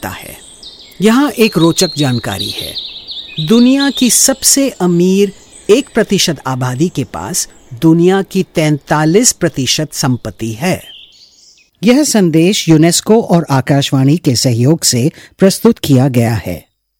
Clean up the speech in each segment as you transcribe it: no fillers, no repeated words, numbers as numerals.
जाता है। यहाँ एक रोचक जानकारी है। दुनिया की सबसे अमीर 1% आबादी के पास दुनिया की 43% संपत्ति है। यह संदेश यूनेस्को और आकाशवाणी के सहयोग से प्रस्तुत किया गया है।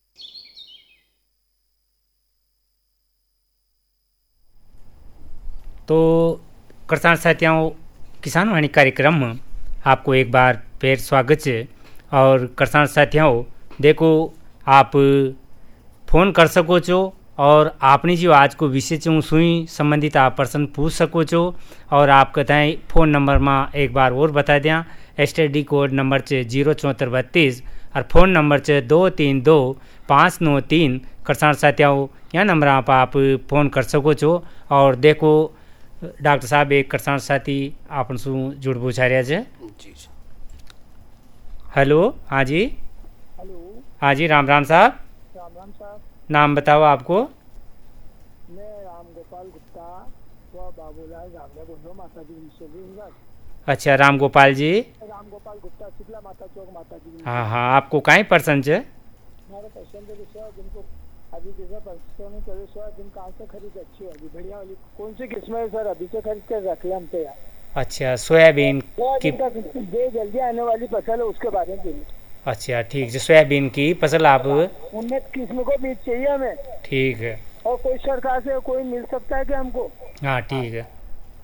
तो किसान साथियों, किसान वाणी कार्यक्रम में आपको एक बार फिर स्वागत है। और किसान साथियों, देखो आप फ़ोन कर सको छो और आपने जो आज को विषय चो सुई संबंधित आप प्रश्न पूछ सको छो। और आप कहते फ़ोन नंबर में एक बार और बता दें, STD कोड नंबर 07432 और फ़ोन नंबर 232593। किसान साथियों, यह नंबर आप फ़ोन कर सको छो। और देखो डॉक्टर साहब, एक किसान साथी आपन सु जुड़ पूछा रहा है जी। हेलो, हाँ जी। हेलो, हाँ जी, राम राम साहब। राम राम साहब। नाम बताओ आपको। मैं राम गोपाल गुप्ता व बाबूलाल जामले बोल रहा हूँ, माता जी। अच्छा, राम गोपाल जी। राम गोपाल गुप्ता, शुक्ला माता चौक, माता जी। हाँ हाँ, आपको कहीं पसंद है? हमारे पसंद है विषय जिनको अभी जैसा पसंद करे सोयाबीन कहाँ से खरीद अच्छी होगी, बढ़िया वाली कौन सी किस्म है सर? अभी से खरीद कर रख ले हम तो यार। अच्छा, सोयाबीन की जल्दी आने वाली फसल है उसके बारे में। अच्छा ठीक है, सोयाबीन की फसल आप उन्नत किस्म को बीज चाहिए हमें। ठीक है। और कोई सरकार से कोई मिल सकता है क्या हमको? हाँ ठीक है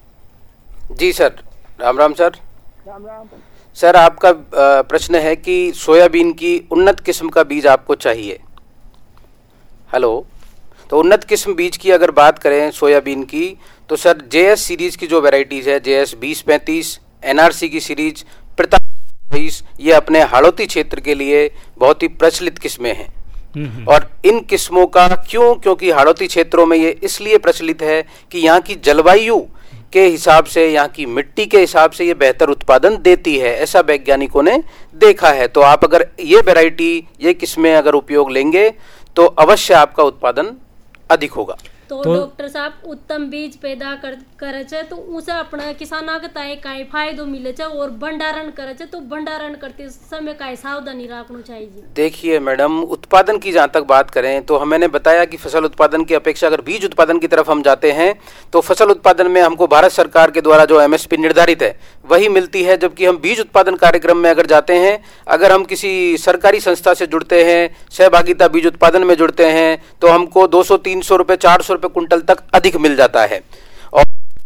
जी sir. Ram Ram sir. Ram Ram sir, आपका प्रश्न है कि सोयाबीन की उन्नत किस्म का बीज आपको चाहिए। हेलो, तो उन्नत किस्म बीज की अगर बात करें सोयाबीन की, तो सर JS सीरीज की जो वैरायटीज़ है, JS 2035, NRC की सीरीज, प्रताप 20, ये अपने हाड़ौती क्षेत्र के लिए बहुत ही प्रचलित किस्में हैं। और इन किस्मों का क्योंकि हाड़ौती क्षेत्रों में ये इसलिए प्रचलित है कि यहाँ की जलवायु के हिसाब से, यहाँ की मिट्टी के हिसाब से ये बेहतर उत्पादन देती है, ऐसा वैज्ञानिकों ने देखा है। तो आप अगर ये वैरायटी, ये किस्में अगर उपयोग लेंगे तो अवश्य आपका उत्पादन अधिक होगा। तो डॉक्टर साहब, उत्तम बीज पैदा करे छे तो उसे अपना किसाना के ताई काई फायदो मिले छे, और भंडारण करे छे तो भंडारण करते समय काई सावधानी रखना चाहिए? देखिए मैडम, उत्पादन की जहाँ तक बात करें तो मैंने बताया कि फसल उत्पादन की अपेक्षा अगर बीज उत्पादन की तरफ हम जाते हैं तो फसल उत्पादन में हमको भारत सरकार के द्वारा जो MSP निर्धारित है वही मिलती है। जबकि हम बीज उत्पादन कार्यक्रम में अगर जाते हैं, अगर हम किसी सरकारी संस्था से जुड़ते हैं, सहभागिता बीज उत्पादन में जुड़ते हैं, तो हमको 200-300 रुपये, 400 रुपये कुंटल तक अधिक मिल जाता है। और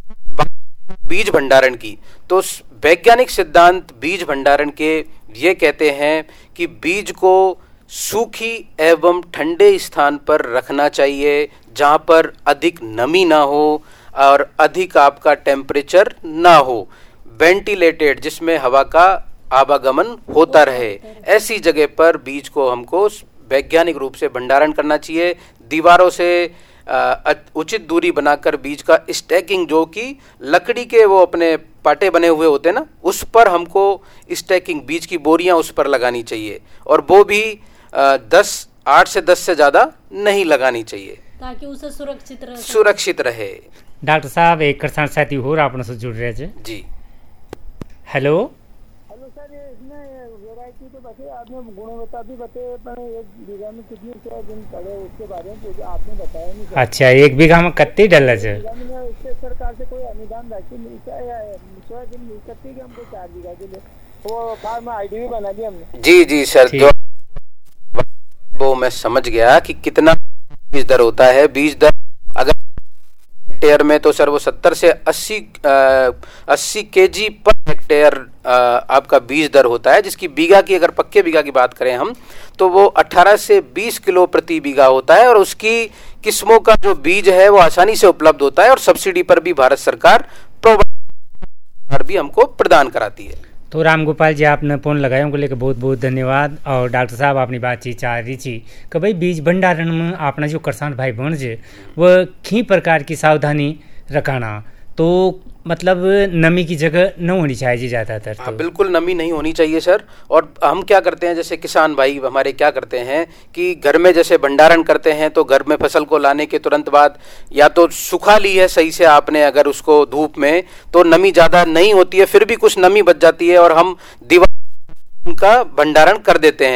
बीज भंडारण की, तो वैज्ञानिक सिद्धांत बीज भंडारण के ये कहते हैं कि बीज को सूखी एवं ठंडे स्थान पर रखना चाहिए, जहां पर अधिक नमी ना हो और अधिक आपका टेम्परेचर ना हो, वेंटिलेटेड, जिसमें हवा का आवागमन होता रहे, ऐसी जगह पर बीज को हमको वैज्ञानिक रूप से भंडारण करना चाहिए। दीवारों से उचित दूरी बनाकर बीज का स्टैकिंग, जो कि लकड़ी के वो अपने पाटे बने हुए होते हैं ना, उस पर हमको स्टैकिंग, बीज की बोरियां उस पर लगानी चाहिए। और वो भी 8 से 10 से ज़्यादा नहीं लगानी चाहिए, ताकि उसे सुरक्षित रहे। डॉक्टर साहब, एक किसान साथी और आपने से जुड़ रहे हैं जी। हेलो हेलो सर, ये इसमें वैरायटी तो बचे, आपने गुणवत्ता भी बताए, पर एक बीघा में कितनी सोयाबीन पड़े उसके बारे में आपने बताया नहीं। अच्छा, 1 बीघा में कितनी डला है? इससे सरकार से कोई अनुदान राशि मिलता है या सोयाबीन मिल सकती है कि हमको 4 बीघा के लिए? वो फार्म ID भी बना दी हमने। जी जी सर, जो वो मैं समझ गया कि कितना बीज दर होता है। बीज दर अगर हेक्टेयर में, तो सर वो 70 से 80 kg पर हेक्टेयर आपका बीज दर होता है, जिसकी बीघा की, अगर पक्के बीघा की बात करें हम, तो वो 18 से 20 किलो प्रति बीघा होता है। और उसकी किस्मों का जो बीज है वो आसानी से उपलब्ध होता है, और सब्सिडी पर भी भारत सरकार भी हमको प्रदान कराती है। तो राम गोपाल जी, आपने फोन लगाया, उनको लेकर बहुत बहुत धन्यवाद। और डॉक्टर साहब, अपनी बातचीत चाह रही थी कि भाई बीज भंडारण में अपना जो किसान भाई बहन है वह कई प्रकार की सावधानी रखाना, तो मतलब नमी की जगह न होनी चाहिए ज़्यादातर। हाँ, बिल्कुल नमी नहीं होनी चाहिए सर। और हम क्या करते हैं, जैसे किसान भाई हमारे क्या करते हैं कि घर में जैसे भंडारण करते हैं, तो घर में फसल को लाने के तुरंत बाद या तो सुखा ली है सही से आपने, अगर उसको धूप में, तो नमी ज़्यादा नहीं होती है, फिर भी कुछ नमी बच जाती है और हम दीवार का भंडारण कर देते हैं।